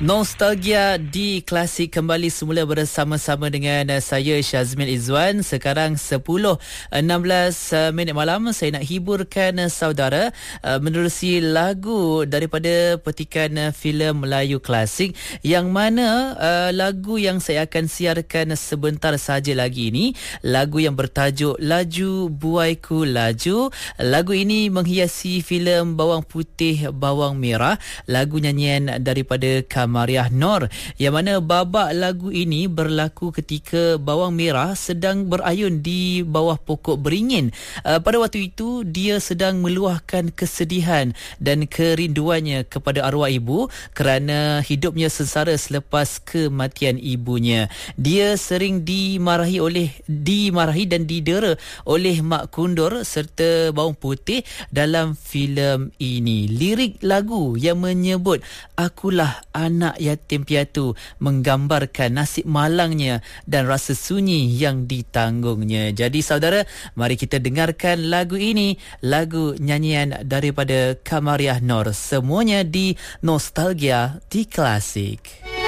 Nostalgia di Klasik kembali semula bersama-sama dengan saya Syazmin Izwan. Sekarang 10.16 minit malam. Saya nak hiburkan saudara menerusi lagu daripada petikan filem Melayu klasik, yang mana lagu yang saya akan siarkan sebentar saja lagi ini, lagu yang bertajuk Laju Buaiku Laju. Lagu ini menghiasi filem Bawang Putih Bawang Merah, lagu nyanyian daripada Mariah Noor, yang mana babak lagu ini berlaku ketika Bawang Merah sedang berayun di bawah pokok beringin. Pada waktu itu dia sedang meluahkan kesedihan dan kerinduannya kepada arwah ibu kerana hidupnya sengsara selepas kematian ibunya. Dia sering dimarahi dan didera oleh Mak Kundur serta Bawang Putih dalam filem ini. Lirik lagu yang menyebut "Akulah anak yatim piatu" menggambarkan nasib malangnya dan rasa sunyi yang ditanggungnya. Jadi saudara, mari kita dengarkan lagu ini, lagu nyanyian daripada Mariah Noor. Semuanya di Nostalgia di Klasik.